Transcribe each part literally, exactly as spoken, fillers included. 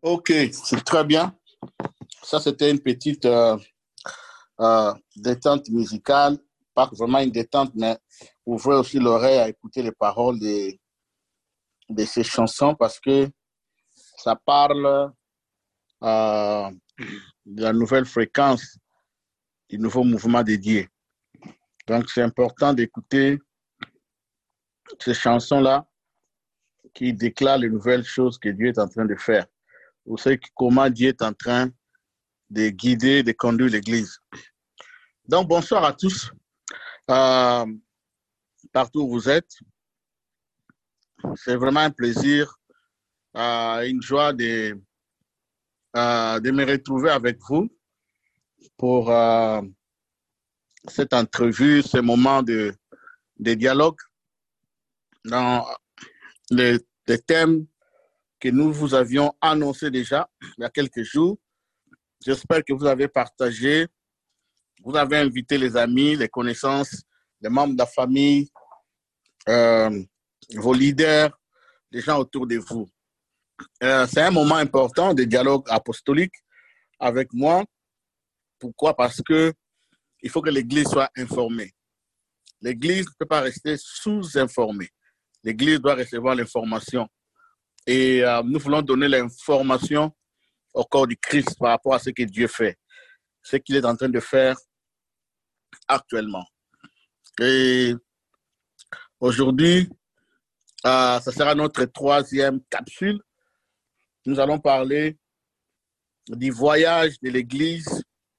Ok, c'est très bien. Ça, c'était une petite euh, euh, détente musicale. Pas vraiment une détente, mais ouvrez aussi l'oreille à écouter les paroles de, de ces chansons parce que ça parle euh, de la nouvelle fréquence, du nouveau mouvement dédié. Donc, c'est important d'écouter ces chansons-là qui déclarent les nouvelles choses que Dieu est en train de faire. Vous savez comment Dieu est en train de guider, de conduire l'Église. Donc, bonsoir à tous, euh, partout où vous êtes. C'est vraiment un plaisir, euh, une joie de, euh, de me retrouver avec vous pour euh, cette entrevue, ce moment de, de dialogue dans les, les thèmes que nous vous avions annoncés déjà il y a quelques jours. J'espère que vous avez partagé, vous avez invité les amis, les connaissances, les membres de la famille, euh, vos leaders, les gens autour de vous. Euh, c'est un moment important de dialogue apostolique avec moi. Pourquoi? Parce que il faut que l'Église soit informée. L'Église ne peut pas rester sous-informée. L'Église doit recevoir l'information. Et euh, nous voulons donner l'information au corps du Christ par rapport à ce que Dieu fait, ce qu'il est en train de faire actuellement. Et aujourd'hui, euh, ça sera notre troisième capsule. Nous allons parler du voyage de l'Église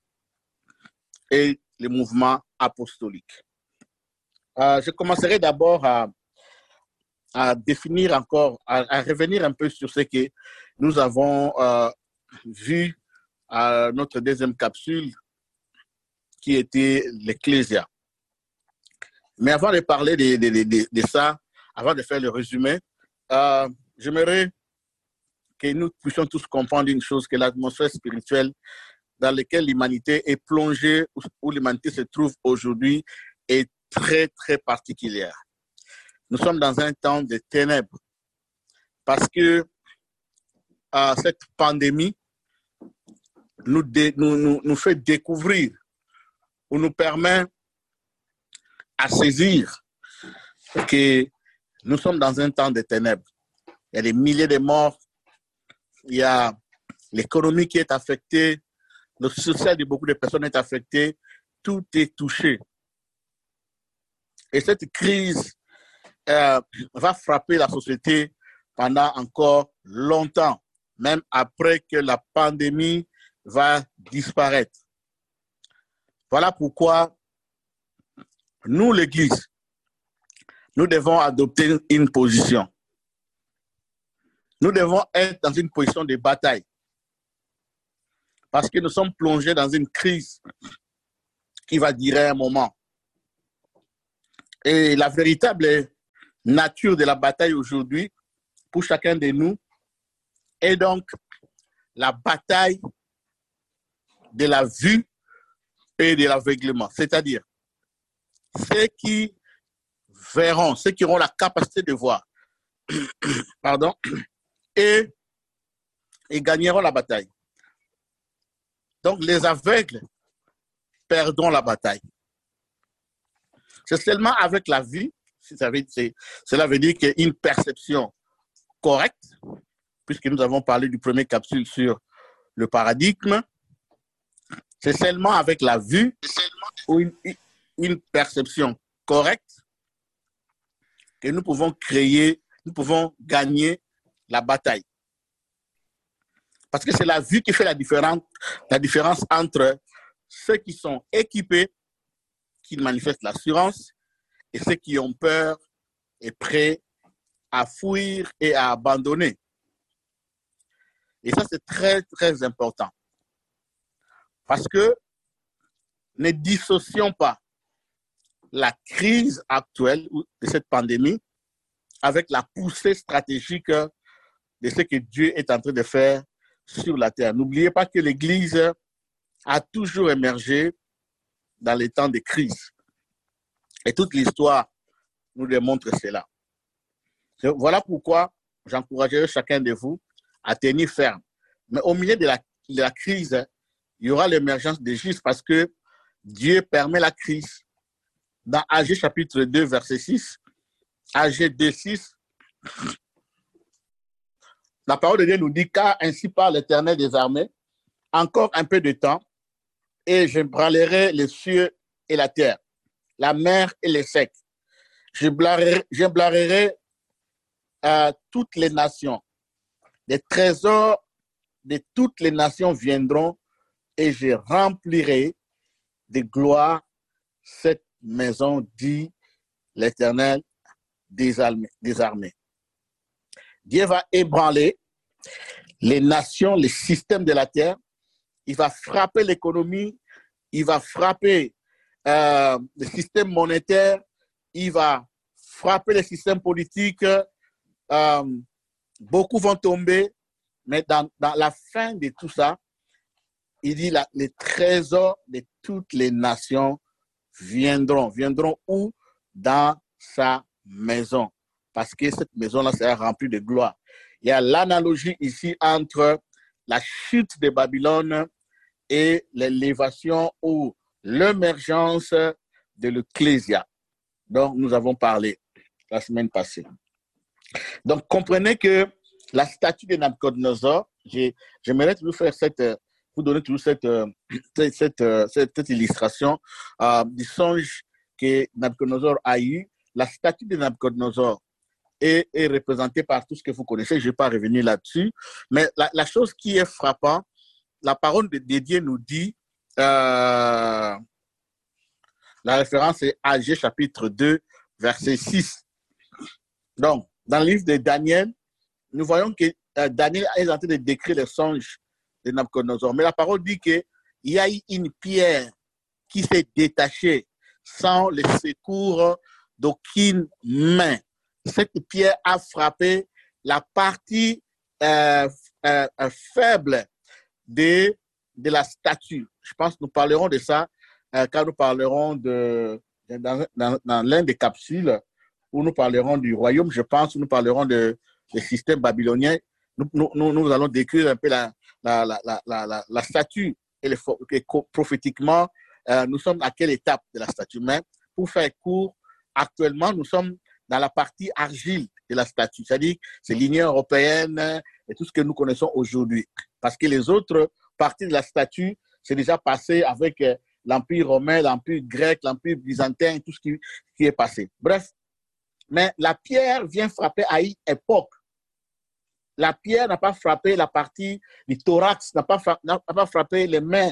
et le mouvement apostolique. Euh, je commencerai d'abord à, à définir encore, à, à revenir un peu sur ce que nous avons euh, vu à notre deuxième capsule, qui était l'Ecclésia. Mais avant de parler de, de, de, de ça, avant de faire le résumé, euh, j'aimerais que nous puissions tous comprendre une chose, que l'atmosphère spirituelle dans laquelle l'humanité est plongée, où l'humanité se trouve aujourd'hui, est très, très particulière. Nous sommes dans un temps de ténèbres parce que euh, cette pandémie nous, dé, nous, nous, nous fait découvrir ou nous permet à saisir que nous sommes dans un temps de ténèbres. Il y a des milliers de morts, il y a l'économie qui est affectée, le social de beaucoup de personnes est affecté, tout est touché. Et cette crise euh, va frapper la société pendant encore longtemps, même après que la pandémie va disparaître. Voilà pourquoi nous, l'Église, nous devons adopter une position. Nous devons être dans une position de bataille. Parce que nous sommes plongés dans une crise qui va durer un moment. Et la véritable nature de la bataille aujourd'hui, pour chacun de nous, est donc la bataille de la vue et de l'aveuglement. C'est-à-dire, ceux qui verront, ceux qui auront la capacité de voir, pardon, et, et gagneront la bataille. Donc, les aveugles perdront la bataille. C'est seulement avec la vue, cela veut dire qu'il y a une perception correcte, puisque nous avons parlé du premier capsule sur le paradigme, c'est seulement avec la vue ou une, une perception correcte que nous pouvons créer, nous pouvons gagner la bataille. Parce que c'est la vue qui fait la différence, la différence entre ceux qui sont équipés, qui manifestent l'assurance, et ceux qui ont peur et prêts à fuir et à abandonner. Et ça, c'est très, très important. Parce que ne dissocions pas la crise actuelle de cette pandémie avec la poussée stratégique de ce que Dieu est en train de faire sur la terre. N'oubliez pas que l'Église a toujours émergé dans les temps de crise. Et toute l'histoire nous démontre cela. Voilà pourquoi j'encouragerai chacun de vous à tenir ferme. Mais au milieu de la, de la crise, il y aura l'émergence des justes parce que Dieu permet la crise. Dans Agé chapitre deux, verset six, Agé deux, six, la parole de Dieu nous dit, car ainsi parle l'Éternel des armées, encore un peu de temps, et je brûlerai les cieux et la terre, la mer et les secs. Je blârerai à toutes les nations. Les trésors de toutes les nations viendront et je remplirai de gloire cette maison, dit l'Éternel des armées. Dieu va ébranler les nations, les systèmes de la terre. Il va frapper l'économie, il va frapper euh, le système monétaire, il va frapper le système politique. Euh, beaucoup vont tomber, mais dans, dans la fin de tout ça, il dit la, les trésors de toutes les nations viendront. Viendront où? Dans sa maison. Parce que cette maison-là sera remplie de gloire. Il y a l'analogie ici entre la chute de Babylone et l'élévation ou l'émergence de l'Ecclésia dont nous avons parlé la semaine passée. Donc, comprenez que la statue de Nabucodonosor, j'aimerais toujours faire cette, vous donner toujours cette, cette, cette, cette illustration euh, du songe que Nabucodonosor a eu. La statue de Nabucodonosor est, est représentée par tout ce que vous connaissez. Je ne vais pas revenir là-dessus. Mais la, la chose qui est frappante, la parole de, de Dieu nous dit, euh, la référence est Agé chapitre deux, verset six. Donc, dans le livre de Daniel, nous voyons que euh, Daniel est en train de décrire les songes de Nabucodonosor. Mais la parole dit qu'il y a eu une pierre qui s'est détachée sans le secours d'aucune main. Cette pierre a frappé la partie euh, euh, euh, faible de, de la statue. Je pense que nous parlerons de ça euh, quand nous parlerons de, dans, dans, dans l'un des capsules où nous parlerons du royaume, je pense, où nous parlerons de, de système babylonien. Nous, nous, nous allons décrire un peu la, la, la, la, la, la statue et, les, et prophétiquement, euh, nous sommes à quelle étape de la statue. Mais pour faire court, actuellement, nous sommes dans la partie argile de la statue, c'est-à-dire c'est l'Union européenne et tout ce que nous connaissons aujourd'hui. Parce que les autres parties de la statue, c'est déjà passé avec l'Empire romain, l'Empire grec, l'Empire byzantin, tout ce qui, qui est passé. Bref, mais la pierre vient frapper à une époque. La pierre n'a pas frappé la partie du thorax, n'a pas, fra- n'a pas frappé les mains,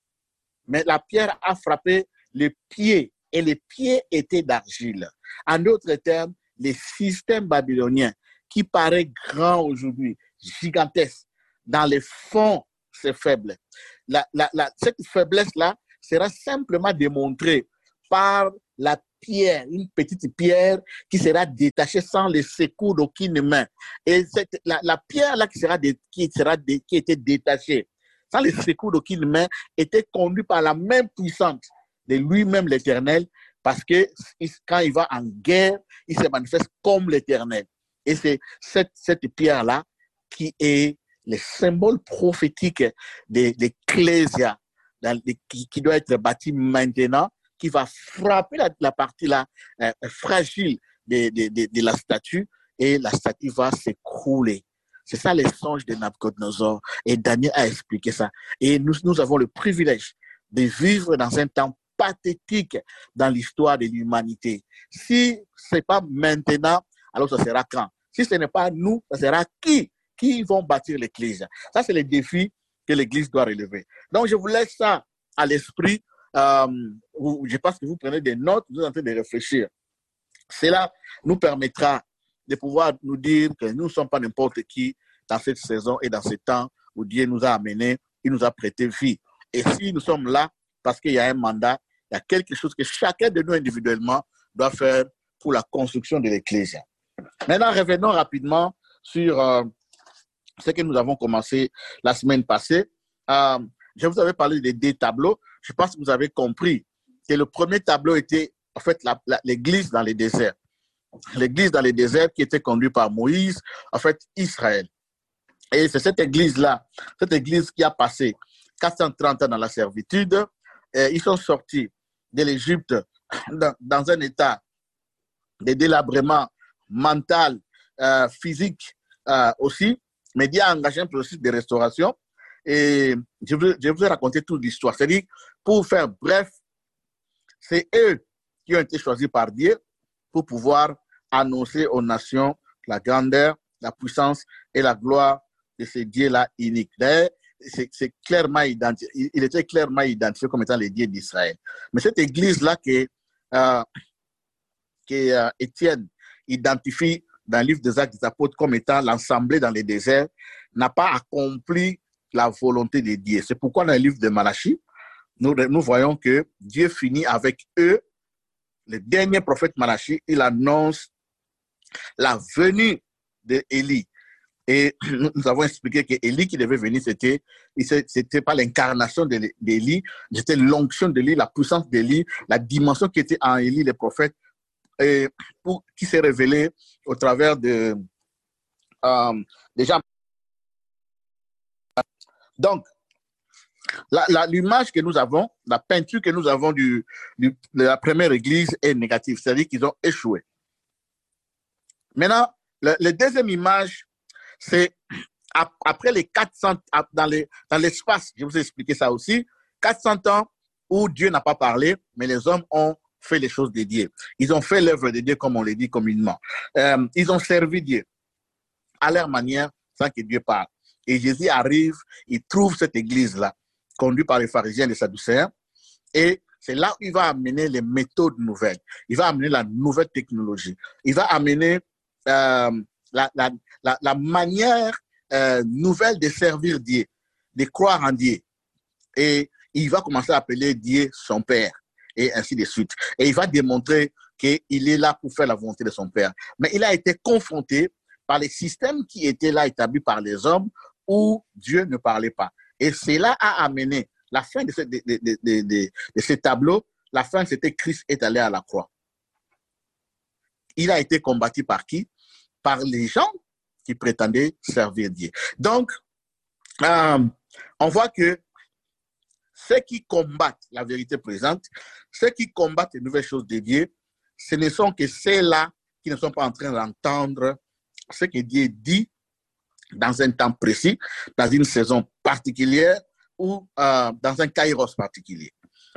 mais la pierre a frappé les pieds. Et les pieds étaient d'argile. En d'autres termes, les systèmes babyloniens, qui paraît grand aujourd'hui, gigantesque, dans les fonds, c'est faible. La, la, la, cette faiblesse-là sera simplement démontrée par la pierre, une petite pierre qui sera détachée sans le secours d'aucune main. Et cette, la, la pierre-là qui, sera dé, qui, sera dé, qui était détachée sans le secours d'aucune main était conduite par la main puissante de lui-même l'Éternel, parce que quand il va en guerre, il se manifeste comme l'Éternel. Et c'est cette, cette pierre-là qui est le symbole prophétique de l'Ecclésia, qui, qui doit être bâti maintenant, qui va frapper la, la partie là, euh, fragile de, de, de, de la statue, et la statue va s'écrouler. C'est ça les songes de Nabucodonosor. Et Daniel a expliqué ça. Et nous, nous avons le privilège de vivre dans un temps pathétique dans l'histoire de l'humanité. Si ce n'est pas maintenant, alors ça sera quand? Si ce n'est pas nous, ça sera qui? Qui vont bâtir l'Église? Ça, c'est le défi que l'Église doit relever. Donc, je vous laisse ça à l'esprit. Euh, je pense que vous prenez des notes, vous êtes en train de réfléchir. Cela nous permettra de pouvoir nous dire que nous ne sommes pas n'importe qui dans cette saison et dans ce temps où Dieu nous a amenés, il nous a prêté vie. Et si nous sommes là, parce qu'il y a un mandat, il y a quelque chose que chacun de nous individuellement doit faire pour la construction de l'Église. Maintenant, revenons rapidement sur euh, ce que nous avons commencé la semaine passée. Euh, je vous avais parlé des deux tableaux. Je pense que vous avez compris que le premier tableau était en fait la, la, l'Église dans les déserts. L'Église dans les déserts qui était conduite par Moïse, en fait Israël. Et c'est cette église-là, cette église qui a passé quatre cent trente ans dans la servitude. Et ils sont sortis de l'Égypte dans, dans un état de délabrement mental, euh, physique euh, aussi, mais Dieu a engagé un processus de restauration. Et je vous, je vous ai raconté toute l'histoire. C'est-à-dire, pour faire bref, c'est eux qui ont été choisis par Dieu pour pouvoir annoncer aux nations la grandeur, la puissance et la gloire de ce Dieu-là unique. D'ailleurs, c'est, c'est clairement identifié, il était clairement identifié comme étant le Dieu d'Israël. Mais cette église-là que, euh, que euh, Étienne identifie dans le livre des Actes des Apôtres comme étant l'assemblée dans les déserts, n'a pas accompli la volonté de Dieu. C'est pourquoi dans le livre de Malachie, nous, nous voyons que Dieu finit avec eux. Le dernier prophète Malachie, il annonce la venue d'Élie. Et nous avons expliqué que Élie qui devait venir, c'était, c'était pas l'incarnation d'Élie, c'était l'onction d'Élie, la puissance d'Élie, la dimension qui était en Élie, le prophète, et pour, qui s'est révélée au travers de euh, des gens. Donc, la, la, l'image que nous avons, la peinture que nous avons du, du, de la première église est négative, c'est-à-dire qu'ils ont échoué. Maintenant, le, le deuxième image, c'est après les quatre cents, dans, les, dans l'espace, je vous ai expliqué ça aussi, quatre cents ans où Dieu n'a pas parlé, mais les hommes ont fait les choses de Dieu. Ils ont fait l'œuvre de Dieu, comme on le dit communément. Euh, ils ont servi Dieu à leur manière, sans que Dieu parle. Et Jésus arrive, il trouve cette église-là, conduite par les pharisiens et les sadducéens, et c'est là où il va amener les méthodes nouvelles. Il va amener la nouvelle technologie. Il va amener euh, la, la, la, la manière euh, nouvelle de servir Dieu, de croire en Dieu. Et il va commencer à appeler Dieu son Père, et ainsi de suite. Et il va démontrer qu'il est là pour faire la volonté de son Père. Mais il a été confronté par les systèmes qui étaient là établis par les hommes où Dieu ne parlait pas. Et cela a amené la fin de ce, de, de, de, de, de, de ce tableau. La fin, c'était Christ est allé à la croix. Il a été combattu par qui? Par les gens qui prétendaient servir Dieu. Donc, euh, on voit que ceux qui combattent la vérité présente, ceux qui combattent les nouvelles choses de Dieu, ce ne sont que ceux-là qui ne sont pas en train d'entendre ce que Dieu dit dans un temps précis, dans une saison particulière ou euh, dans un kairos particulier.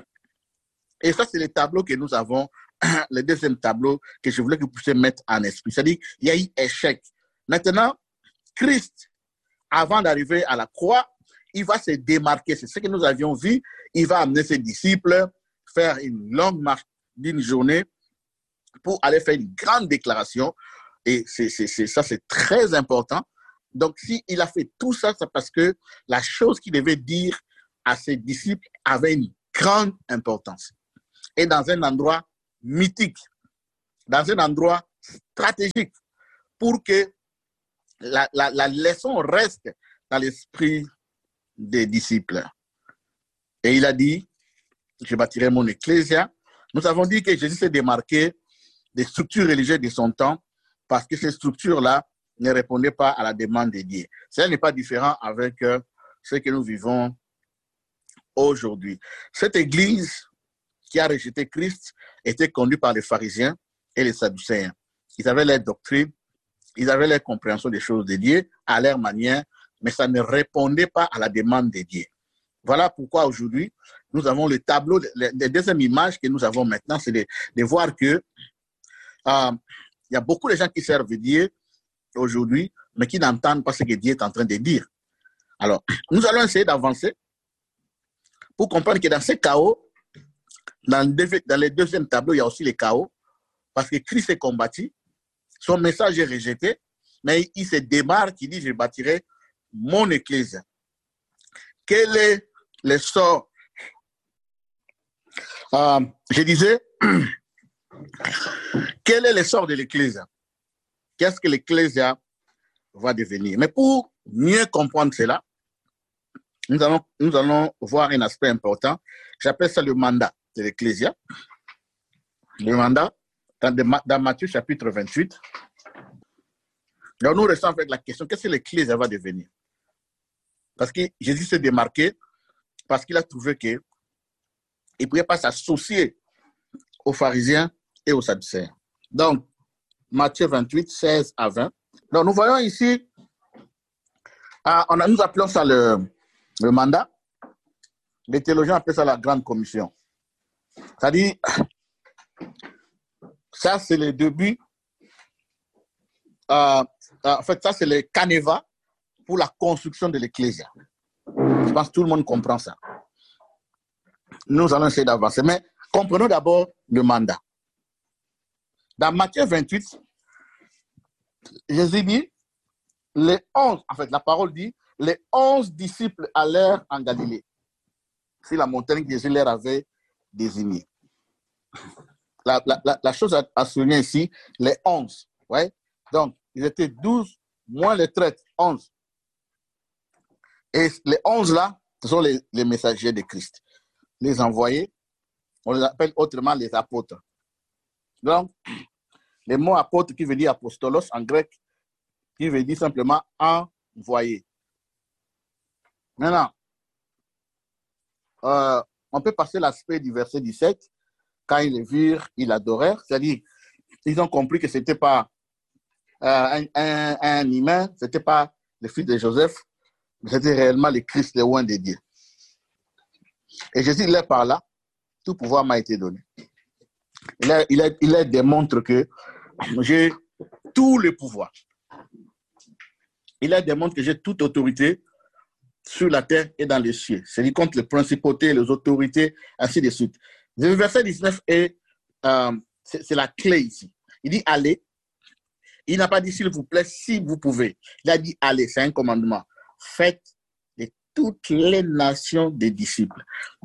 Et ça, c'est le tableau que nous avons, le deuxième tableau que je voulais que vous puissiez mettre en esprit. C'est-à-dire qu'il y a eu échec. Maintenant, Christ, avant d'arriver à la croix, il va se démarquer. C'est ce que nous avions vu. Il va amener ses disciples faire une longue marche d'une journée pour aller faire une grande déclaration. Et c'est, c'est, c'est, ça, c'est très important. Donc, s'il a fait tout ça, c'est parce que la chose qu'il devait dire à ses disciples avait une grande importance. Et dans un endroit mythique, dans un endroit stratégique, pour que la, la, la leçon reste dans l'esprit des disciples. Et il a dit, je bâtirai mon ecclésia. Nous avons dit que Jésus s'est démarqué des structures religieuses de son temps parce que ces structures-là ne répondaient pas à la demande de Dieu. Ça n'est pas différent avec euh, ce que nous vivons aujourd'hui. Cette église qui a rejeté Christ était conduite par les pharisiens et les sadducéens. Ils avaient leur doctrine, ils avaient leur compréhension des choses de Dieu à leur manière, mais ça ne répondait pas à la demande de Dieu. Voilà pourquoi aujourd'hui, nous avons le tableau, la deuxième image que nous avons maintenant, c'est de, de voir que euh, il y a beaucoup de gens qui servent Dieu aujourd'hui, mais qui n'entendent pas ce que Dieu est en train de dire. Alors, nous allons essayer d'avancer pour comprendre que dans ces chaos, dans le, dans le deuxième tableau, il y a aussi les chaos, parce que Christ est combattu, son message est rejeté, mais il se démarque, il dit, je bâtirai mon église. Quel est le sort? Euh, je disais, quel est le sort de l'église? Qu'est-ce que l'église va devenir? Mais pour mieux comprendre cela, nous allons, nous allons voir un aspect important. J'appelle ça le mandat de l'Ecclésia. Le mandat, dans, dans Matthieu chapitre vingt-huit. Alors nous restons avec la question, qu'est-ce que l'Ecclésia va devenir? Parce que Jésus s'est démarqué parce qu'il a trouvé qu'il ne pouvait pas s'associer aux pharisiens et aux sadducéens. Donc, Matthieu vingt-huit, seize à vingt. Donc, nous voyons ici, euh, on a, nous appelons ça le, le mandat. Les théologiens appellent ça la grande commission. C'est-à-dire, ça c'est le début, euh, en fait, ça c'est le canevas pour la construction de l'Ecclésia. Je pense que tout le monde comprend ça. Nous allons essayer d'avancer, mais comprenons d'abord le mandat. Dans Matthieu vingt-huit, Jésus dit, les onze, en fait, la parole dit, les onze disciples allèrent en Galilée. C'est la montagne que Jésus leur avait désignée. La, la, la, la chose à, à souligner ici, les onze. Ouais? Donc, ils étaient douze, moins les treize, onze. Et les onze là, ce sont les, les messagers de Christ. Les envoyés, on les appelle autrement les apôtres. Donc, le mot apôtre qui veut dire apostolos en grec, qui veut dire simplement envoyé. Maintenant, euh, on peut passer l'aspect du verset dix-sept. Quand ils les virent, ils l'adorèrent. C'est-à-dire, ils ont compris que ce n'était pas euh, un, un, un humain, ce n'était pas le fils de Joseph, mais c'était réellement le Christ, le oint de Dieu. Et Jésus leur parla, tout pouvoir m'a été donné. Il leur, il leur, il leur démontre que j'ai tout le pouvoir. Il leur démontre que j'ai toute autorité sur la terre et dans les cieux. C'est-à-dire contre les principautés, les autorités, ainsi de suite. Le verset dix-neuf est, euh, c'est la clé ici. Il dit allez. Il n'a pas dit s'il vous plaît, si vous pouvez. Il a dit allez, c'est un commandement. Faites de toutes les nations des disciples,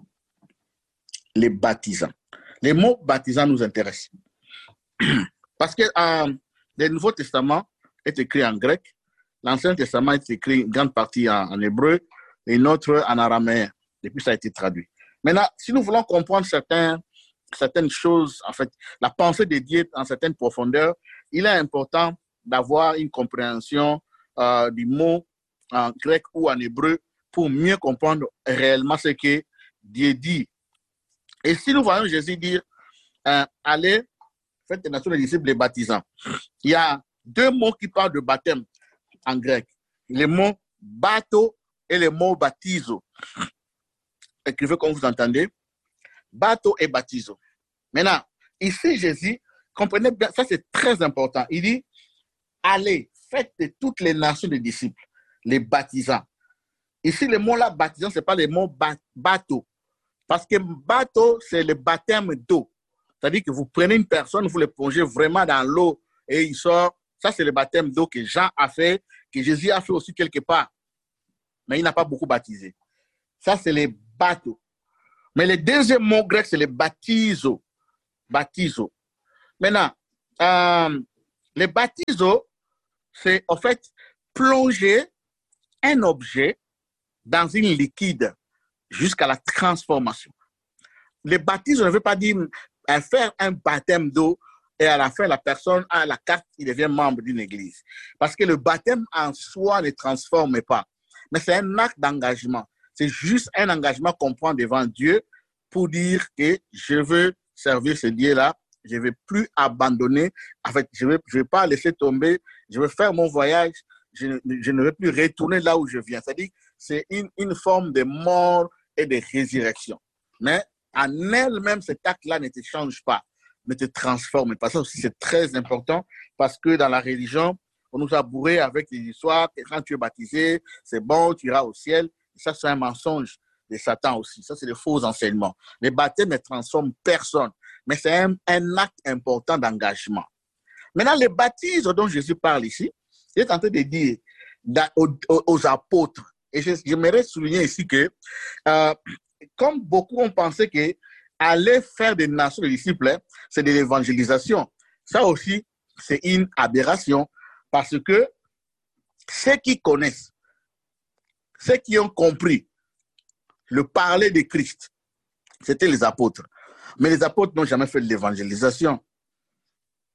les baptisants. Les mots baptisants nous intéressent. Parce que euh, le Nouveau Testament est écrit en grec, l'Ancien Testament est écrit une grande partie en, en hébreu et une autre en araméen. Et puis ça a été traduit. Maintenant, si nous voulons comprendre certains, certaines choses, en fait, la pensée de Dieu en certaines profondeurs, il est important d'avoir une compréhension euh, du mot en grec ou en hébreu pour mieux comprendre réellement ce que Dieu dit. Et si nous voyons Jésus dire euh, allez, faites des nations des disciples les baptisants, il y a deux mots qui parlent de baptême en grec. Les mots bateau et le mot baptizo. Écrivez comme vous entendez. Bateau et baptizo. Maintenant, ici, Jésus, comprenez bien, ça c'est très important. Il dit, allez, faites de toutes les nations des disciples, les baptisants. Ici, le mot là, baptisant, ce n'est pas le mot bateau. Parce que bateau, c'est le baptême d'eau. C'est-à-dire que vous prenez une personne, vous le plongez vraiment dans l'eau et il sort. Ça, c'est le baptême d'eau que Jean a fait, que Jésus a fait aussi quelque part. Mais il n'a pas beaucoup baptisé. Ça, c'est les bateaux. Mais le deuxième mot grec, c'est le baptizo. Baptizo. Maintenant, euh, le baptizo, c'est en fait plonger un objet dans une liquide jusqu'à la transformation. Le baptizo ne veut pas dire euh, faire un baptême d'eau et à la fin, la personne a la carte, il devient membre d'une église. Parce que le baptême en soi ne transforme pas. Mais c'est un acte d'engagement. C'est juste un engagement qu'on prend devant Dieu pour dire que je veux servir ce Dieu-là. Je ne vais plus abandonner. En fait, je ne vais, je vais pas laisser tomber. Je veux faire mon voyage. Je ne, je ne vais plus retourner là où je viens. C'est-à-dire c'est une, une forme de mort et de résurrection. Mais en elle-même, cet acte-là ne te change pas, ne te transforme pas. Ça aussi, c'est très important parce que dans la religion, on nous a bourré avec des histoires que quand tu es baptisé, c'est bon, tu iras au ciel. Et ça, c'est un mensonge de Satan aussi. Ça, c'est des faux enseignements. Les baptêmes ne transforment personne, mais c'est un, un acte important d'engagement. Maintenant, les baptêmes dont Jésus parle ici, il est en train de dire aux, aux, aux apôtres, et j'aimerais souligner ici que, euh, comme beaucoup ont pensé que aller faire des nations de disciples, c'est de l'évangélisation. Ça aussi, c'est une aberration parce que ceux qui connaissent, ceux qui ont compris le parler de Christ, c'était les apôtres. Mais les apôtres n'ont jamais fait de l'évangélisation.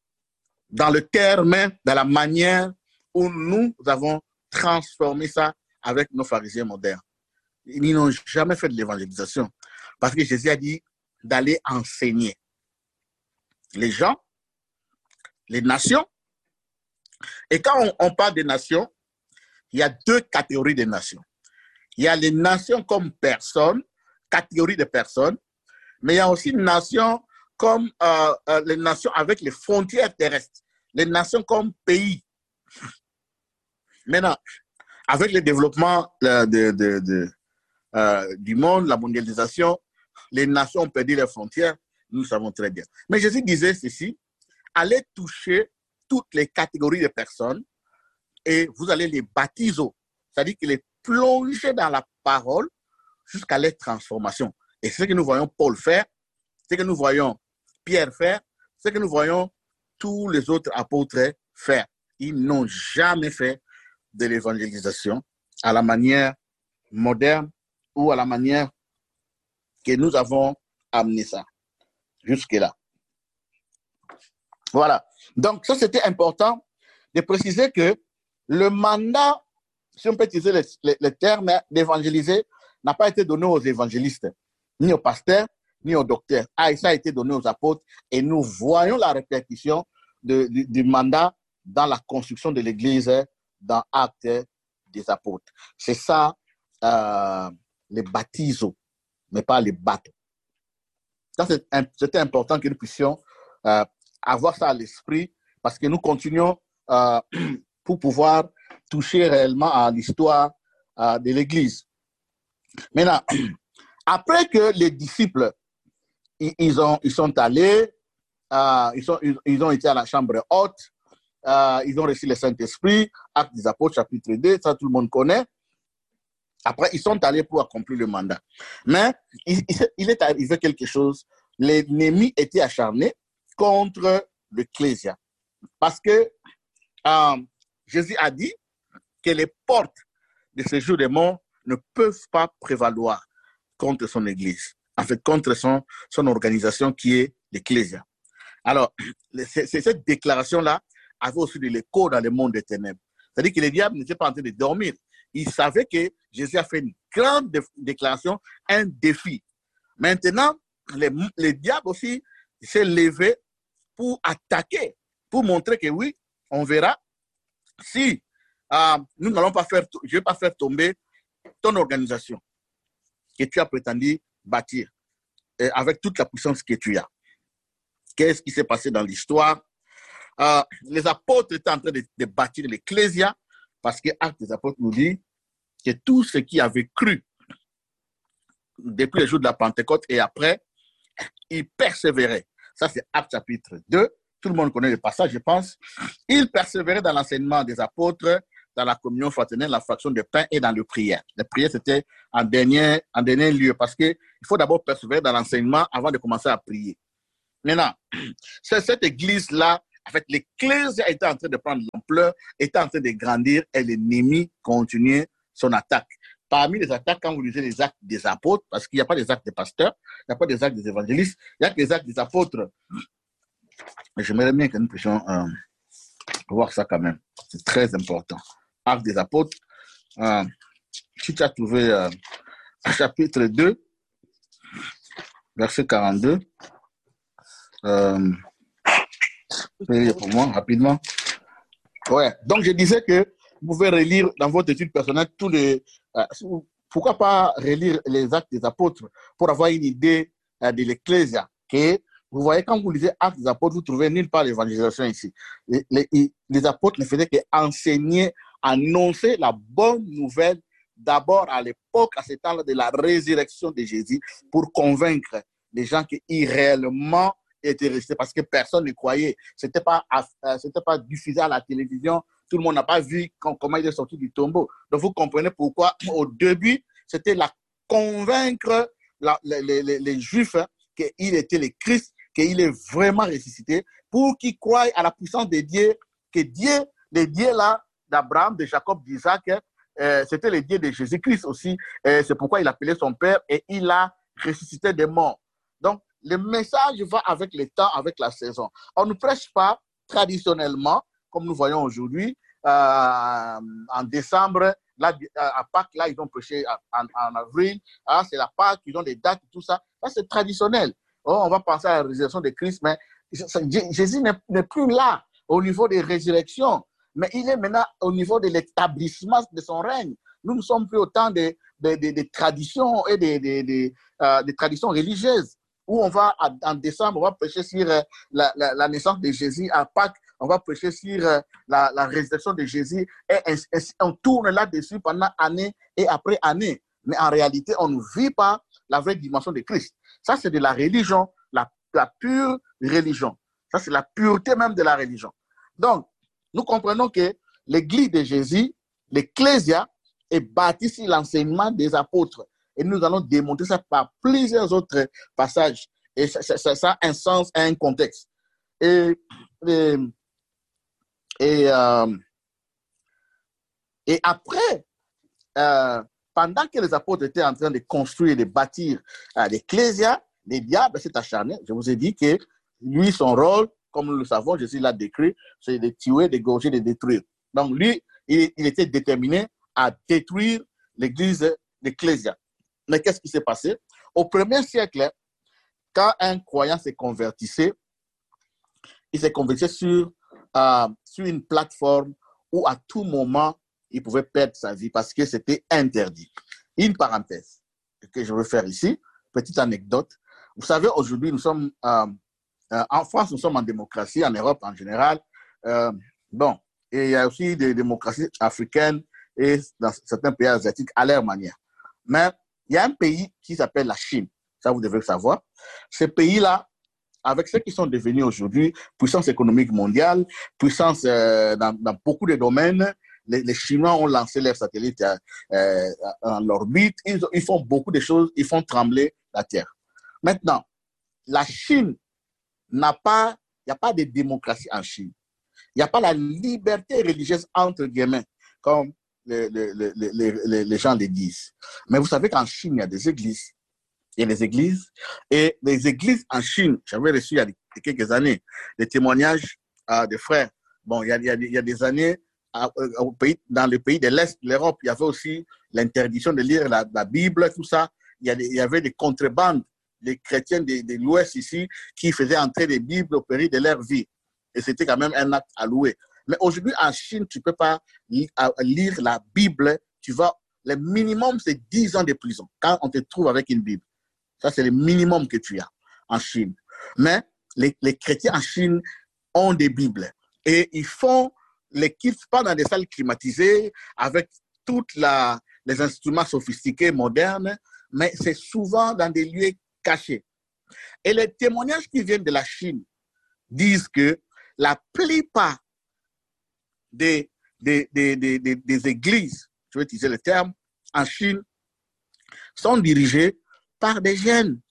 Dans le terme, dans la manière où nous avons transformé ça avec nos pharisiens modernes. Ils n'ont jamais fait de l'évangélisation parce que Jésus a dit d'aller enseigner les gens, les nations. Et quand on, on parle des nations, il y a deux catégories de nations. Il y a les nations comme personnes, catégorie de personnes, mais il y a aussi une nation comme euh, euh, les nations avec les frontières terrestres, les nations comme pays. Maintenant, avec le développement euh, de, de, de, euh, du monde, la mondialisation, les nations ont perdu leurs frontières, nous savons très bien. Mais Jésus disait ceci, allez toucher toutes les catégories de personnes et vous allez les baptiser, c'est-à-dire que les plonger dans la parole jusqu'à leur transformation. Et c'est ce que nous voyons Paul faire, c'est ce que nous voyons Pierre faire, c'est ce que nous voyons tous les autres apôtres faire. Ils n'ont jamais fait de l'évangélisation à la manière moderne ou à la manière que nous avons amené ça jusque-là. Voilà. Donc, ça, c'était important de préciser que le mandat, si on peut utiliser les, les, les termes d'évangéliser, n'a pas été donné aux évangélistes, ni aux pasteurs, ni aux docteurs. Ah, ça a été donné aux apôtres et nous voyons la répercussion de, du, du mandat dans la construction de l'Église dans Actes des apôtres. C'est ça, euh, les baptisos, mais pas les bateaux. Ça, c'était important que nous puissions euh, avoir ça à l'esprit parce que nous continuons euh, pour pouvoir toucher réellement à l'histoire euh, de l'Église. Maintenant, après que les disciples, ils, ils, ont, ils sont allés, euh, ils, sont, ils, ils ont été à la chambre haute, euh, ils ont reçu le Saint-Esprit, Actes des Apôtres, chapitre deux, ça tout le monde connaît. Après, ils sont allés pour accomplir le mandat. Mais il, il est arrivé quelque chose. L'ennemi était acharné contre l'Ecclésia. Parce que euh, Jésus a dit que les portes de ce jour des morts ne peuvent pas prévaloir contre son Église. En fait, contre son, son organisation qui est l'Ecclésia. Alors, c'est, c'est cette déclaration-là avait aussi de l'écho dans le monde des ténèbres. C'est-à-dire que le diable n'était pas en train de dormir. Il savait que Jésus a fait une grande déclaration, un défi. Maintenant, les, les diables aussi s'est levé pour attaquer, pour montrer que oui, on verra si euh, nous n'allons pas faire, je ne vais pas faire tomber ton organisation que tu as prétendu bâtir avec toute la puissance que tu as. Qu'est-ce qui s'est passé dans l'histoire? Euh, les apôtres étaient en train de, de bâtir l'Ecclésia parce que Actes des Apôtres nous dit que tous ceux qui avaient cru depuis le jour de la Pentecôte et après, ils persévéraient. Ça, c'est Actes chapitre deux. Tout le monde connaît le passage, je pense. Ils persévéraient dans l'enseignement des apôtres, dans la communion fraternelle, la fraction de pain et dans les prières. Les prières, c'était en dernier, en dernier lieu parce qu'il faut d'abord persévérer dans l'enseignement avant de commencer à prier. Maintenant, c'est cette église-là, en fait, l'église était en train de prendre l'ampleur, était en train de grandir et l'ennemi continuait son attaque. Parmi les attaques, quand vous lisez les actes des apôtres, parce qu'il n'y a pas des actes des pasteurs, il n'y a pas des actes des évangélistes, il n'y a que les actes des apôtres. J'aimerais bien que nous puissions euh, voir ça quand même. C'est très important. Actes des apôtres. Euh, si tu as trouvé euh, chapitre deux, verset quarante-deux, euh, pour moi, rapidement. Ouais. Donc, je disais que vous pouvez relire dans votre étude personnelle tous les... Euh, pourquoi pas relire les actes des apôtres pour avoir une idée euh, de l'Ecclésia. Okay? Vous voyez, quand vous lisez Actes des apôtres, vous trouvez nulle part l'évangélisation ici. Les, les, les apôtres ne faisaient qu'enseigner, annoncer la bonne nouvelle, d'abord à l'époque, à ce temps-là, de la résurrection de Jésus, pour convaincre les gens qui irréellement étaient restés, parce que personne ne croyait. Ce n'était pas, euh, c'était pas diffusé à la télévision. Tout le monde n'a pas vu quand, comment il est sorti du tombeau. Donc, vous comprenez pourquoi, au début, c'était la convaincre la, les, les, les Juifs hein, qu'il était le Christ, qu'il est vraiment ressuscité, pour qu'ils croient à la puissance de Dieu, que Dieu, le Dieu là, d'Abraham, de Jacob, d'Isaac, euh, c'était le Dieu de Jésus-Christ aussi. Euh, c'est pourquoi il appelait son Père et il a ressuscité des morts. Donc, le message va avec le temps, avec la saison. On ne prêche pas traditionnellement, comme nous voyons aujourd'hui, euh, en décembre. Là, à Pâques, là, ils ont prêché en, en avril. Ah, c'est la Pâques, ils ont des dates, tout ça. Ça, c'est traditionnel. Oh, on va penser à la résurrection de Christ, mais Jésus n'est plus là au niveau des résurrections, mais il est maintenant au niveau de l'établissement de son règne. Nous ne sommes plus au temps des de, de, de traditions et des de, de, euh, de traditions religieuses, où on va, en décembre, on va prêcher sur la, la, la naissance de Jésus. À Pâques, on va prêcher sur la, la résurrection de Jésus, et, et, et on tourne là-dessus pendant année et après année. Mais en réalité, on ne vit pas la vraie dimension de Christ. Ça, c'est de la religion, la, la pure religion. Ça, c'est la pureté même de la religion. Donc, nous comprenons que l'église de Jésus, l'ecclésia, est bâtie sur l'enseignement des apôtres. Et nous allons démontrer ça par plusieurs autres passages. Et ça, ça, ça a un sens et un contexte. Et, et, et, euh, et après, euh, pendant que les apôtres étaient en train de construire et de bâtir euh, l'ecclésia, les diables s'est acharné. Je vous ai dit que lui, son rôle, comme nous le savons, Jésus l'a décrit, c'est de tuer, d'égorger, de détruire. Donc lui, il, il était déterminé à détruire l'église, l'ecclésia. Mais qu'est-ce qui s'est passé? Au premier siècle, quand un croyant se convertissait, il se convertissait sur, euh, sur une plateforme où à tout moment, il pouvait perdre sa vie parce que c'était interdit. Une parenthèse que je veux faire ici, petite anecdote. Vous savez, aujourd'hui, nous sommes, euh, euh, en France, nous sommes en démocratie, en Europe en général. Euh, bon, et il y a aussi des démocraties africaines et dans certains pays asiatiques à leur manière. Mais il y a un pays qui s'appelle la Chine. Ça, vous devez le savoir. Ce pays-là, avec ceux qui sont devenus aujourd'hui puissance économique mondiale, puissance euh, dans, dans beaucoup de domaines, les, les Chinois ont lancé leurs satellites euh, en orbite. Ils, ils font beaucoup de choses, ils font trembler la Terre. Maintenant, la Chine n'a pas, il n'y a pas de démocratie en Chine. Il n'y a pas la liberté religieuse, entre guillemets, comme les, les, les, les, les gens le disent. Mais vous savez qu'en Chine, il y a des églises. Il y a des églises. Et les églises en Chine, j'avais reçu il y a quelques années des témoignages euh, de frères. Bon, il y a, il y a, il y a des années, euh, au pays, dans le pays de l'Est de l'Europe, il y avait aussi l'interdiction de lire la, la Bible, tout ça. Il y, a des, il y avait des contrebandes, les chrétiens de, de l'Ouest ici, qui faisaient entrer les Bibles au péril de leur vie. Et c'était quand même un acte à louer. Mais aujourd'hui, en Chine, tu ne peux pas lire la Bible. Tu vas, le minimum, c'est dix ans de prison quand on te trouve avec une Bible. Ça, c'est le minimum que tu as en Chine. Mais les, les chrétiens en Chine ont des Bibles. Et ils font les cultes pas dans des salles climatisées avec tous les instruments sophistiqués, modernes, mais c'est souvent dans des lieux cachés. Et les témoignages qui viennent de la Chine disent que la plupart des, des, des, des, des, des églises, je vais utiliser le terme, en Chine, sont dirigées par des jeunes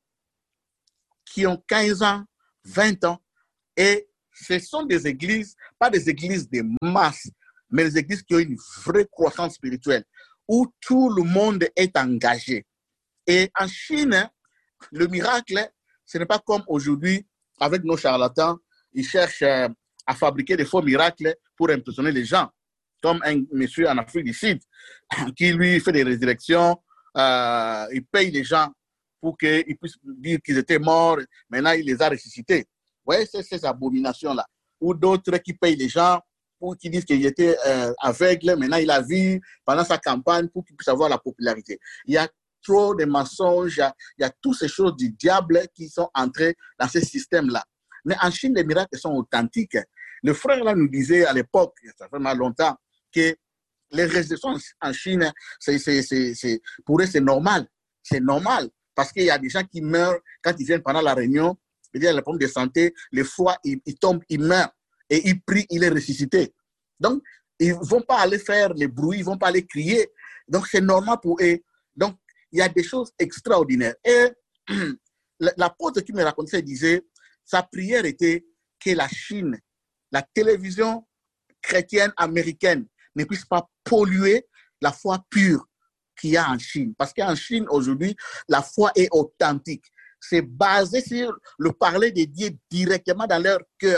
qui ont quinze ans, vingt ans. Et ce sont des églises, pas des églises de masse, mais des églises qui ont une vraie croissance spirituelle, où tout le monde est engagé. Et en Chine, le miracle, ce n'est pas comme aujourd'hui, avec nos charlatans, ils cherchent à fabriquer des faux miracles pour impressionner les gens. Comme un monsieur en Afrique du Sud, qui lui fait des résurrections, euh, il paye les gens pour qu'ils puissent dire qu'ils étaient morts, maintenant il les a ressuscités. Vous voyez, c'est ces abominations-là. Ou d'autres qui payent les gens pour qu'ils disent qu'il était euh, aveugle, maintenant il a vu pendant sa campagne pour qu'il puisse avoir la popularité. Il y a trop de mensonges, il y a, il y a toutes ces choses du diable qui sont entrées dans ce système-là. Mais en Chine, les miracles sont authentiques. Le frère là nous disait à l'époque, ça fait mal longtemps, que les résurrections en Chine, c'est, c'est, c'est, c'est, pour eux, c'est normal. C'est normal. Parce qu'il y a des gens qui meurent quand ils viennent pendant la réunion. Il y a le problème de santé, le foie, il, il tombe, il meurt. Et il prie, il est ressuscité. Donc, ils ne vont pas aller faire les bruits, ils ne vont pas aller crier. Donc, c'est normal pour eux. Donc, il y a des choses extraordinaires. Et l'apôtre qui me racontait disait, sa prière était que la Chine, la télévision chrétienne américaine, ne puisse pas polluer la foi pure qu'il y a en Chine. Parce qu'en Chine, aujourd'hui, la foi est authentique. C'est basé sur le parler de Dieu directement dans leur cœur.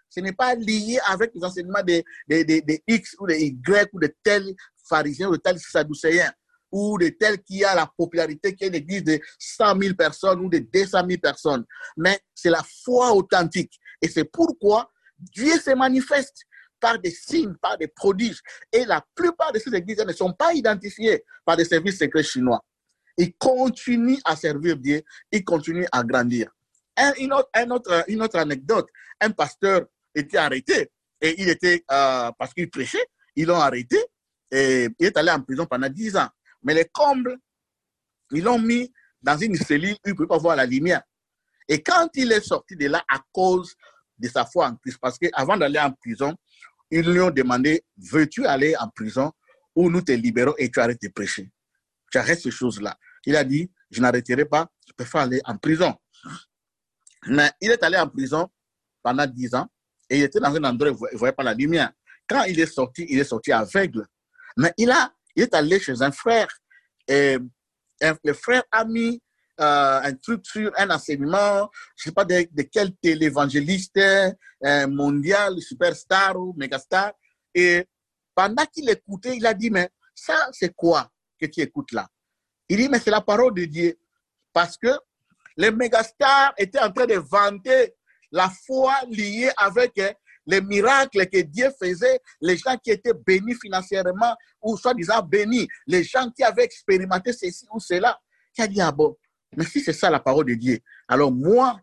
Ce n'est pas lié avec les enseignements de, de, de, de X ou de Y ou de tels pharisiens ou de tels sadducéens ou de tels qui a la popularité, qui est une église de cent mille personnes ou de deux cent mille personnes. Mais c'est la foi authentique. Et c'est pourquoi Dieu se manifeste par des signes, par des prodiges. Et la plupart de ces églises ne sont pas identifiées par des services secrets chinois. Ils continuent à servir Dieu, ils continuent à grandir. Un, une, autre, un autre, une autre anecdote, un pasteur était arrêté et il était, euh, parce qu'il prêchait, ils l'ont arrêté et il est allé en prison pendant dix ans. Mais les combles, ils l'ont mis dans une cellule où il ne pouvait pas voir la lumière. Et quand il est sorti de là à cause de sa foi en Christ, parce qu'avant d'aller en prison, ils lui ont demandé, veux-tu aller en prison ou nous te libérons et tu arrêtes de prêcher? Tu arrêtes ces choses-là. Il a dit, je n'arrêterai pas, je préfère aller en prison. Mais il est allé en prison pendant dix ans et il était dans un endroit où il ne voyait pas la lumière. Quand il est sorti, il est sorti aveugle. Mais il, a, il est allé chez un frère et un, le frère a mis euh, un truc sur un enseignement, je ne sais pas de, de quel télévangéliste euh, mondial, superstar ou mégastar. Et pendant qu'il écoutait, il a dit, mais ça, c'est quoi que tu écoutes là? Il dit, mais c'est la parole de Dieu. Parce que les mégastars étaient en train de vanter la foi liée avec eh, les miracles que Dieu faisait, les gens qui étaient bénis financièrement ou soi-disant bénis, les gens qui avaient expérimenté ceci ou cela. Il a dit, ah bon, mais si c'est ça la parole de Dieu, alors moi,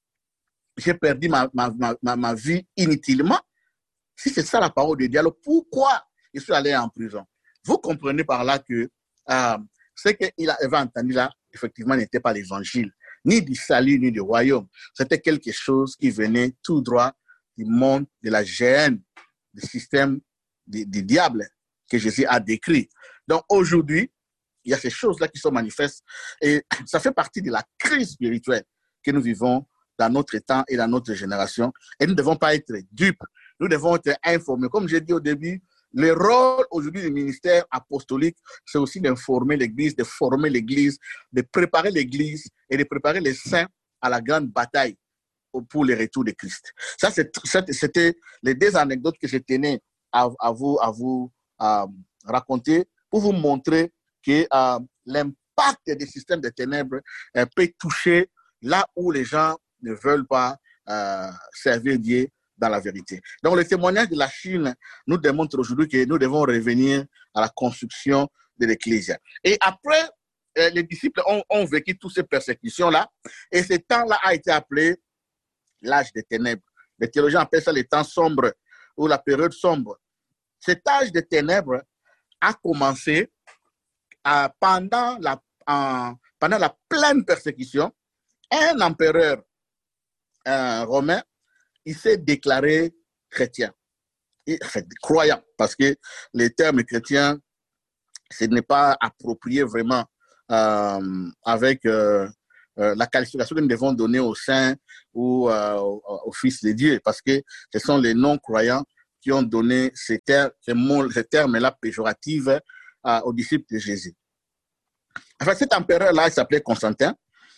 j'ai perdu ma, ma, ma, ma vie inutilement. Si c'est ça la parole de Dieu, alors pourquoi je suis allé en prison? Vous comprenez par là que euh, ce qu'il avait entendu là, effectivement, n'était pas l'évangile, ni du salut, ni du royaume. C'était quelque chose qui venait tout droit du monde de la géhenne, du système du, du diable que Jésus a décrit. Donc aujourd'hui, il y a ces choses-là qui sont manifestes et ça fait partie de la crise spirituelle que nous vivons dans notre temps et dans notre génération. Et nous ne devons pas être dupes, nous devons être informés. Comme j'ai dit au début, le rôle aujourd'hui du ministère apostolique, c'est aussi d'informer l'Église, de former l'Église, de préparer l'Église et de préparer les saints à la grande bataille pour le retour de Christ. Ça, c'était les deux anecdotes que je tenais à, à vous, à vous à raconter pour vous montrer que euh, l'impact des systèmes de ténèbres euh, peut toucher là où les gens ne veulent pas euh, servir Dieu dans la vérité. Donc, le témoignage de la Chine nous démontre aujourd'hui que nous devons revenir à la construction de l'Ecclésia. Et après, euh, les disciples ont, ont vécu toutes ces persécutions-là, et ce temps-là a été appelé l'âge des ténèbres. Les théologiens appellent ça le temps sombre ou la période sombre. Cet âge des ténèbres a commencé à, pendant, la, en, pendant la pleine persécution. Un empereur euh, romain, il s'est déclaré chrétien, et, enfin, croyant, parce que les termes chrétiens, ce n'est pas approprié vraiment euh, avec euh, euh, la qualification que nous devons donner aux saints ou euh, aux, aux fils de Dieu, parce que ce sont les non-croyants qui ont donné ces, ter ces, ces termes-là péjoratifs euh, aux disciples de Jésus. Enfin, cet empereur-là, il s'appelait Constantin.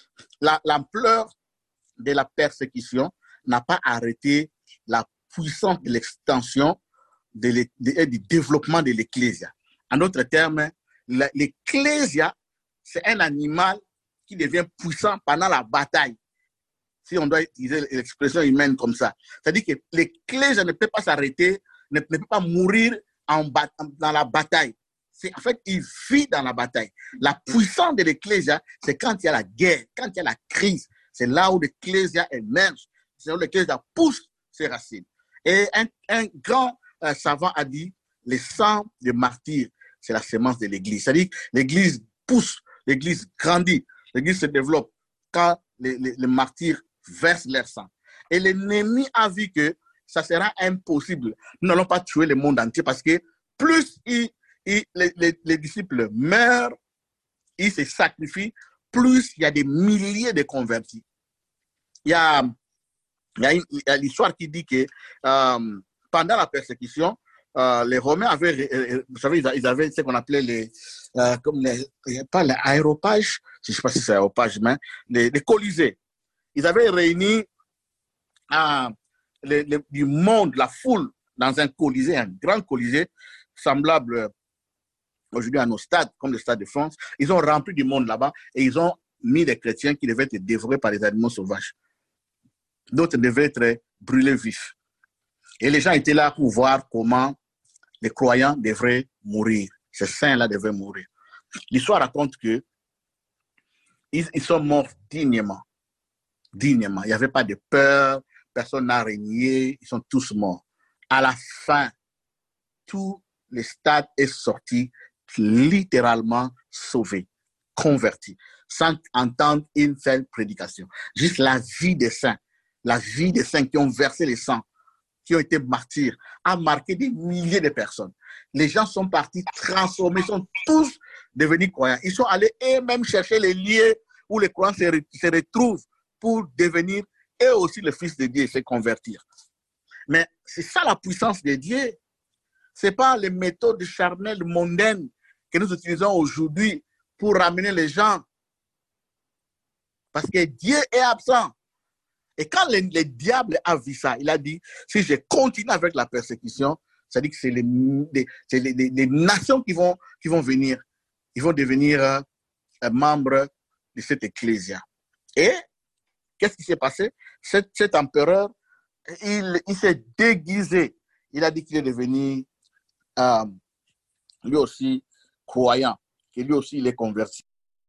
L'ampleur de la persécution n'a pas arrêté la puissance de l'extension et du développement de l'Ecclésia. En d'autres termes, l'Ecclésia, c'est un animal qui devient puissant pendant la bataille. Si on doit utiliser l'expression humaine comme ça. C'est-à-dire que l'Ecclésia ne peut pas s'arrêter, ne, ne peut pas mourir en dans la bataille. En fait, il vit dans la bataille. La puissance de l'Ecclésia, c'est quand il y a la guerre, quand il y a la crise. C'est là où l'Ecclésia émerge. C'est là où l'Ecclésia pousse ses racines. Et un, un grand euh, savant a dit, le sang de martyrs, c'est la semence de l'Église. C'est-à-dire que l'Église pousse, l'Église grandit, l'Église se développe quand les, les, les martyrs versent leur sang. Et l'ennemi a vu que ça sera impossible. Nous n'allons pas tuer le monde entier parce que plus il, il, les, les, les disciples meurent, ils se sacrifient, plus il y a des milliers de convertis. Il y a, il y a l'histoire qui dit que euh, pendant la persécution, euh, les Romains avaient, euh, vous savez, ils avaient ce qu'on appelait les, euh, comme les, pas les aéropages, je ne sais pas si c'est aéropage, mais les, les colisées. Ils avaient réuni euh, les, les, du monde, la foule, dans un colisée, un grand colisée, semblable aujourd'hui à nos stades, comme le Stade de France. Ils ont rempli du monde là-bas et ils ont mis des chrétiens qui devaient être dévorés par les animaux sauvages. D'autres devaient être brûlés vifs. Et les gens étaient là pour voir comment les croyants devraient mourir. Ces saints-là devaient mourir. L'histoire raconte que ils, ils sont morts dignement. Dignement. Il n'y avait pas de peur, personne n'a régné, ils sont tous morts. À la fin, tout le stade est sorti littéralement sauvé, converti, sans entendre une seule prédication. Juste la vie des saints, la vie des saints qui ont versé le sang, qui ont été martyrs, a marqué des milliers de personnes. Les gens sont partis transformés, sont tous devenus croyants. Ils sont allés eux-mêmes chercher les lieux où les croyants se, re se retrouvent pour devenir eux aussi le Fils de Dieu et se convertir. Mais c'est ça la puissance de Dieu. Ce n'est pas les méthodes charnelles, mondaines que nous utilisons aujourd'hui pour ramener les gens. Parce que Dieu est absent. Et quand le, le diable a vu ça, il a dit, si je continue avec la persécution, c'est-à-dire que c'est les, les, les, les, les nations qui vont, qui vont venir, ils vont devenir euh, membres de cette ecclésia. Et qu'est-ce qui s'est passé? Cet, cet empereur, il, il s'est déguisé. Il a dit qu'il est devenu euh, lui aussi croyant, que lui aussi il est converti.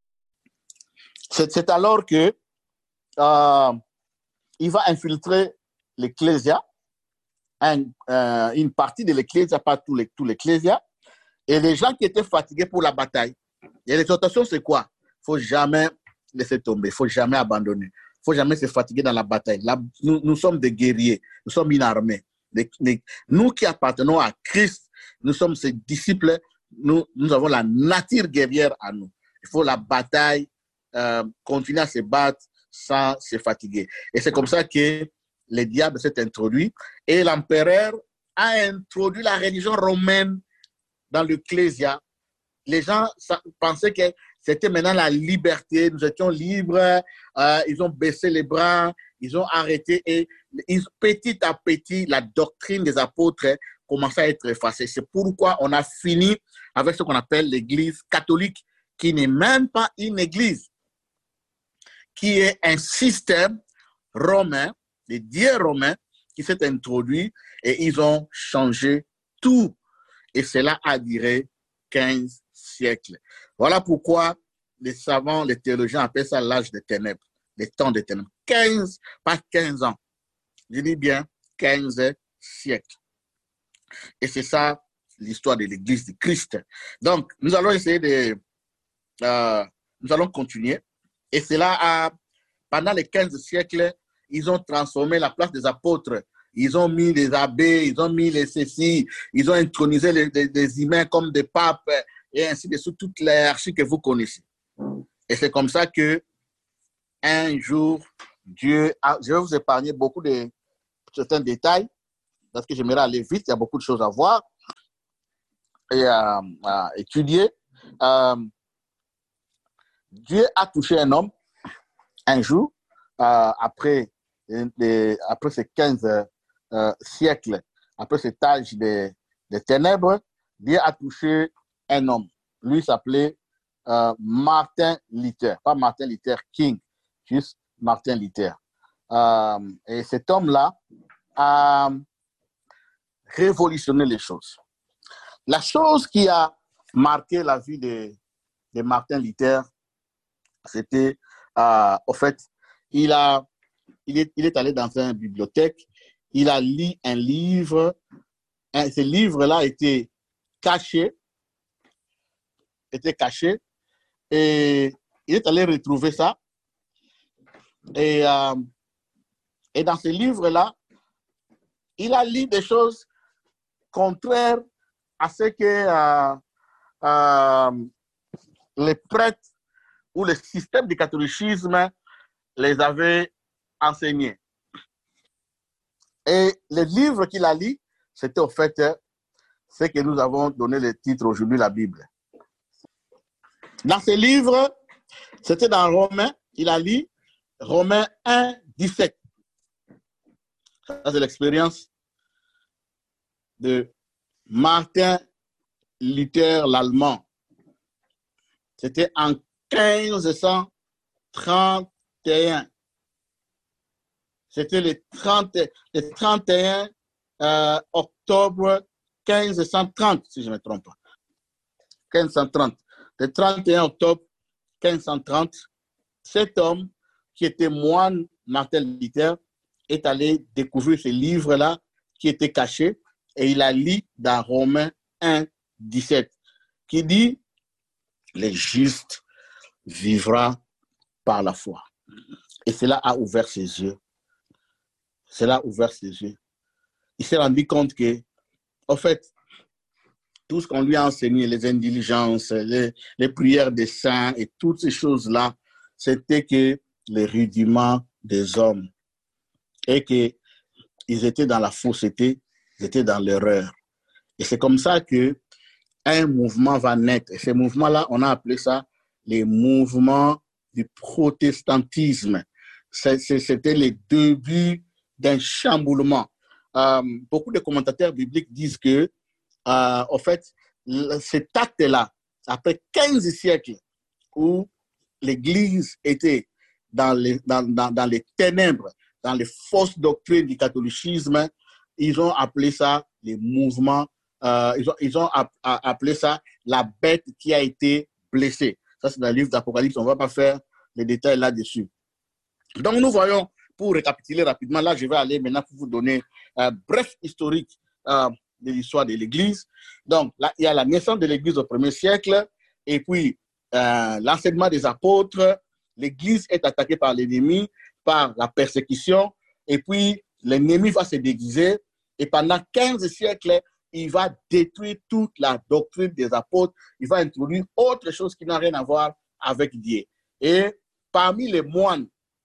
C'est alors que euh, il va infiltrer l'ecclésia, un, euh, une partie de l'ecclésia, pas tout l'ecclésia, et les gens qui étaient fatigués pour la bataille. Et l'exhortation, c'est quoi? Il ne faut jamais laisser tomber, il ne faut jamais abandonner, il ne faut jamais se fatiguer dans la bataille. Là, nous, nous sommes des guerriers, nous sommes une armée. Des, des, nous qui appartenons à Christ, nous sommes ses disciples, nous, nous avons la nature guerrière à nous. Il faut la bataille, euh, continuer à se battre sans se fatiguer. Et c'est comme ça que le diable s'est introduit et l'empereur a introduit la religion romaine dans l'ecclésia. Les gens pensaient que c'était maintenant la liberté, nous étions libres, euh, ils ont baissé les bras, ils ont arrêté et ils, petit à petit, la doctrine des apôtres commençait à être effacée. C'est pourquoi on a fini avec ce qu'on appelle l'église catholique, qui n'est même pas une église, qui est un système romain, des dieux romains, qui s'est introduit et ils ont changé tout. Et cela a duré quinze siècles. Voilà pourquoi les savants, les théologiens appellent ça l'âge des ténèbres, les temps des ténèbres. quinze, pas quinze ans. Je dis bien quinze siècles. Et c'est ça l'histoire de l'Église du Christ. Donc, nous allons essayer de... Euh, nous allons continuer. Et cela a... Pendant les quinze siècles, ils ont transformé la place des apôtres. Ils ont mis les abbés, ils ont mis les cécis, ils ont intronisé les, les, les humains comme des papes et ainsi de suite, toute l'hierarchie que vous connaissez. Et c'est comme ça que un jour, Dieu a, je vais vous épargner beaucoup de certains détails parce que j'aimerais aller vite, il y a beaucoup de choses à voir et à, à étudier. Euh, Dieu a touché un homme un jour, euh, après, les, après ces quinze euh, siècles, après cet âge des, des ténèbres, Dieu a touché un homme. Lui s'appelait euh, Martin Luther, pas Martin Luther King, juste Martin Luther. Euh, et cet homme-là a révolutionné les choses. La chose qui a marqué la vie de, de Martin Luther, c'était, euh, au fait, il, a, il, est, il est allé dans une bibliothèque, il a lu un livre, et ce livre-là était caché, était caché, et il est allé retrouver ça. Et, euh, et dans ce livre-là, il a lu des choses contraires à ce que euh, euh, les prêtres ou le système du catholicisme les avait enseignés. Et le livre qu'il a lu, c'était au fait ce que nous avons donné le titre aujourd'hui, la Bible. Dans ce livre, c'était dans Romains, il a lu Romains un, dix-sept. Ça, c'est l'expérience de Martin Luther l'Allemand. C'était en quinze cent trente et un. C'était le, trente, le trente et un euh, octobre quinze cent trente, si je ne me trompe pas. quinze cent trente. Le trente et un octobre quinze cent trente, cet homme qui était moine, Martin Luther, est allé découvrir ce livre-là qui était caché et il a lu dans Romains un, dix-sept, qui dit « Les justes vivra par la foi ». Et cela a ouvert ses yeux. Cela a ouvert ses yeux. Il s'est rendu compte que, en fait, tout ce qu'on lui a enseigné, les indulgences, les, les prières des saints et toutes ces choses-là, c'était que les rudiments des hommes et qu'ils étaient dans la fausseté, ils étaient dans l'erreur. Et c'est comme ça qu'un mouvement va naître. Et ces mouvements-là, on a appelé ça les mouvements du protestantisme. C'était les débuts d'un chamboulement. Euh, beaucoup de commentateurs bibliques disent que, euh, en fait, cet acte-là, après quinze siècles où l'Église était dans les, dans, dans, dans les ténèbres, dans les fausses doctrines du catholicisme, ils ont appelé ça les mouvements, euh, ils, ont, ils ont appelé ça la bête qui a été blessée. Ça, c'est dans le livre d'Apocalypse, on ne va pas faire les détails là-dessus. Donc, nous voyons, pour récapituler rapidement, là, je vais aller maintenant pour vous donner un bref historique euh, de l'histoire de l'Église. Donc, là, il y a la naissance de l'Église au premier siècle, et puis euh, l'enseignement des apôtres. L'Église est attaquée par l'ennemi, par la persécution, et puis l'ennemi va se déguiser, et pendant quinze siècles, il va détruire toute la doctrine des apôtres, il va introduire autre chose qui n'a rien à voir avec Dieu. Et parmi les moines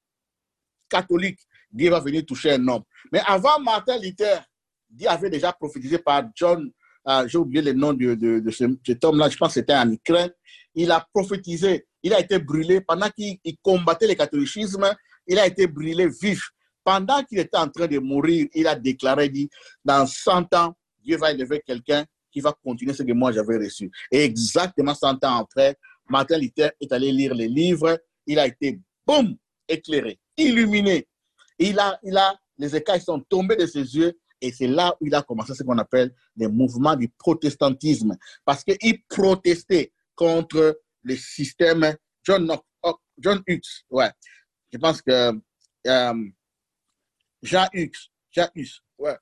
catholiques, Dieu va venir toucher un homme. Mais avant Martin Luther, Dieu avait déjà prophétisé par John, euh, j'ai oublié le nom de, de, de ce, cet homme-là, je pense que c'était en Ukraine. Il a prophétisé, il a été brûlé pendant qu'il combattait le catholicisme, il a été brûlé vif. Pendant qu'il était en train de mourir, il a déclaré, dit, dans cent ans, Dieu va élever quelqu'un qui va continuer ce que moi j'avais reçu. Et exactement cent ans après, Martin Luther est allé lire les livres, il a été, boum, éclairé, illuminé. Il a, il a, les écailles sont tombées de ses yeux et c'est là où il a commencé ce qu'on appelle les mouvements du protestantisme. Parce qu'il protestait contre le système John, John Hus. Ouais. Je pense que euh, Jean Hus, Jean Hus, ouais.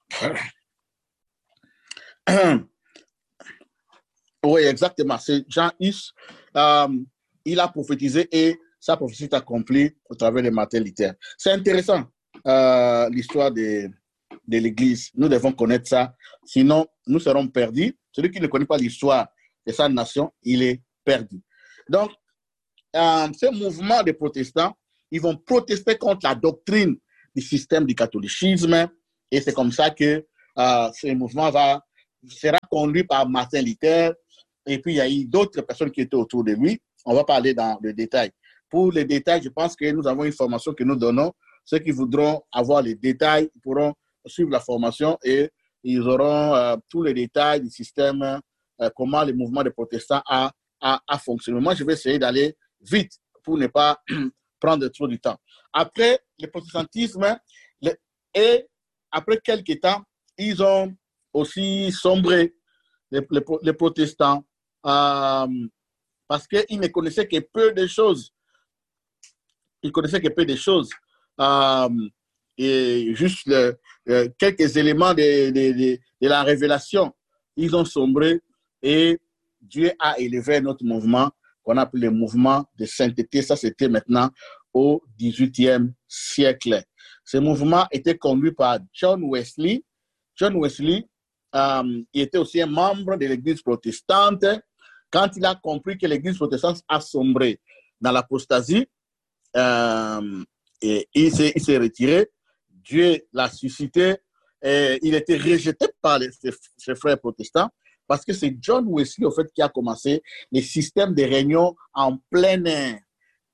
Oui, exactement. C'est Jean Hus. Euh, il a prophétisé et sa prophétie est accomplie au travers de Martin Luther. C'est intéressant, euh, l'histoire de, de l'Église. Nous devons connaître ça. Sinon, nous serons perdus. Celui qui ne connaît pas l'histoire de sa nation, il est perdu. Donc, euh, ce mouvement des protestants, ils vont protester contre la doctrine du système du catholicisme. Et c'est comme ça que euh, ce mouvement va, sera conduit par Martin Luther. Et puis, il y a eu d'autres personnes qui étaient autour de lui. On va parler dans le détail. Pour les détails, je pense que nous avons une formation que nous donnons. Ceux qui voudront avoir les détails pourront suivre la formation et ils auront euh, tous les détails du système, euh, comment le mouvement des protestants a, a, a fonctionné. Moi, je vais essayer d'aller vite pour ne pas prendre trop de temps. Après le protestantisme, le, et après quelques temps, ils ont aussi sombré, les, les, les protestants, euh, parce qu'ils ne connaissaient que peu de choses. Ils connaissaient que peu de choses. Euh, et juste le, euh, quelques éléments de, de, de, de la révélation. Ils ont sombré et Dieu a élevé notre mouvement qu'on appelle le mouvement de sainteté. Ça, c'était maintenant au dix-huitième siècle. Ce mouvement était conduit par John Wesley. John Wesley, euh, il était aussi un membre de l'Église protestante. Quand il a compris que l'Église protestante a sombré dans l'apostasie, euh, et il s'est retiré. Dieu l'a suscité. Et il était rejeté par les, ses, ses frères protestants parce que c'est John Wesley, au fait, qui a commencé les systèmes de réunion en plein air.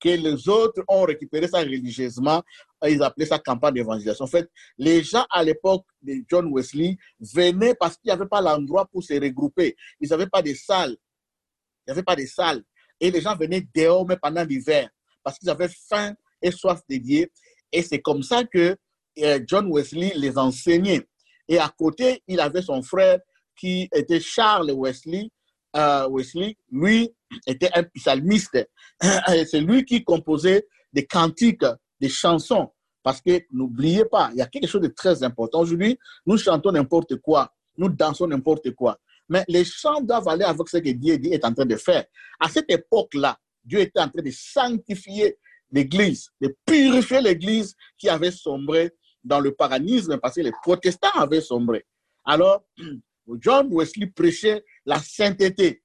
que les autres ont récupéré ça religieusement. Ils appelaient ça campagne d'évangélisation. En fait, les gens à l'époque de John Wesley venaient parce qu'il n'y avait pas l'endroit pour se regrouper. Ils n'avaient pas de salles. Il n'y avait pas de salles. Et les gens venaient dehors, mais pendant l'hiver, parce qu'ils avaient faim et soif de Dieu. Et c'est comme ça que John Wesley les enseignait. Et à côté, il avait son frère qui était Charles Wesley. Euh, Wesley, lui, était un psalmiste. C'est lui qui composait des cantiques, des chansons. Parce que n'oubliez pas, il y a quelque chose de très important. Aujourd'hui, nous chantons n'importe quoi. Nous dansons n'importe quoi. Mais les chants doivent aller avec ce que Dieu est en train de faire. À cette époque-là, Dieu était en train de sanctifier l'Église, de purifier l'Église qui avait sombré dans le paganisme parce que les protestants avaient sombré. Alors, John Wesley prêchait la sainteté,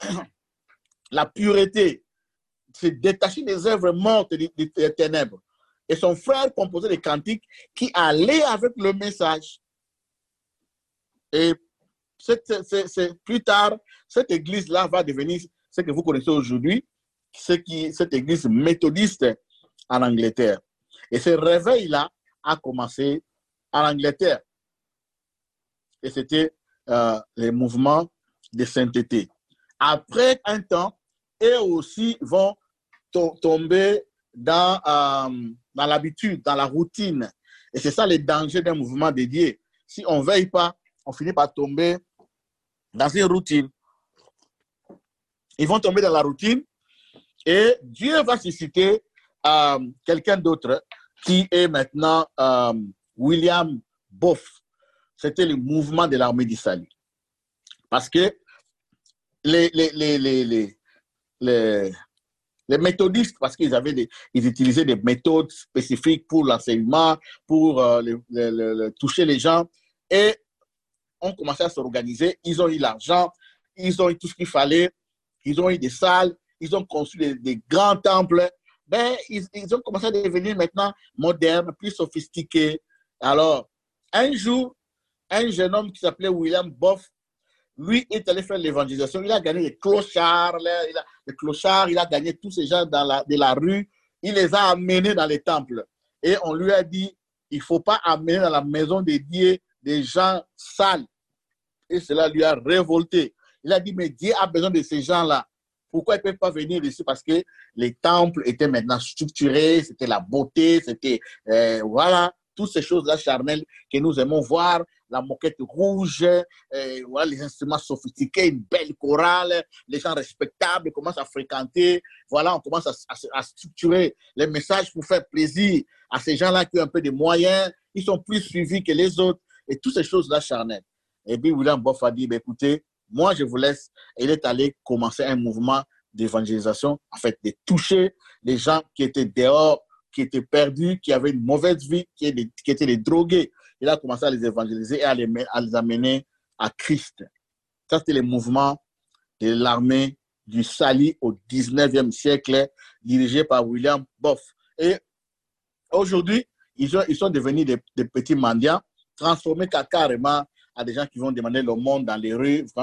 la pureté, se détacher des œuvres mortes des, des ténèbres. Et son frère composait des cantiques qui allaient avec le message. Et c'est, c'est, c'est, plus tard, cette église-là va devenir ce que vous connaissez aujourd'hui, cette église méthodiste en Angleterre. Et ce réveil-là a commencé en Angleterre. Et c'était euh, les mouvements de sainteté. Après un temps, eux aussi vont to tomber dans, euh, dans l'habitude, dans la routine. Et c'est ça le danger d'un mouvement dédié. Si on ne veille pas, on finit par tomber dans une routine. Ils vont tomber dans la routine et Dieu va susciter euh, quelqu'un d'autre qui est maintenant euh, William Boff. C'était le mouvement de l'armée du salut. Parce que les, les, les, les, les, les, les méthodistes, parce qu'ils avaient des, ils utilisaient des méthodes spécifiques pour l'enseignement, pour euh, le, le, le, le, toucher les gens, et ont commencé à s'organiser. Ils ont eu l'argent, ils ont eu tout ce qu'il fallait, ils ont eu des salles, ils ont construit des, des grands temples. Ben, ils, ils ont commencé à devenir maintenant modernes, plus sophistiqués. Alors, un jour, un jeune homme qui s'appelait William Boff, lui est allé faire l'évangélisation. Il a gagné les clochards, il a, les clochards, il a gagné tous ces gens dans la, de la rue. Il les a amenés dans les temples. Et on lui a dit, il ne faut pas amener dans la maison de Dieu des gens sales. Et cela lui a révolté. Il a dit, mais Dieu a besoin de ces gens-là. Pourquoi ils ne peuvent pas venir ici? Parce que les temples étaient maintenant structurés, c'était la beauté, c'était, euh, voilà, toutes ces choses-là charnelles que nous aimons voir, la moquette rouge, euh, voilà, les instruments sophistiqués, une belle chorale, les gens respectables commencent à fréquenter, voilà, on commence à, à, à structurer les messages pour faire plaisir à ces gens-là qui ont un peu de moyens, ils sont plus suivis que les autres, et toutes ces choses-là charnelles. Et puis William Boff a dit, bah, écoutez, moi je vous laisse. Et il est allé commencer un mouvement d'évangélisation, en fait, de toucher les gens qui étaient dehors, qui étaient perdus, qui avaient une mauvaise vie, qui étaient, qui étaient des drogués. Il a commencé à les évangéliser et à les, à les amener à Christ. Ça, c'était le mouvement de l'armée du salut au dix-neuvième siècle, dirigé par William Boff. Et aujourd'hui, ils, ils sont devenus des, des petits mendiants, transformés carrément à des gens qui vont demander le monde dans les rues.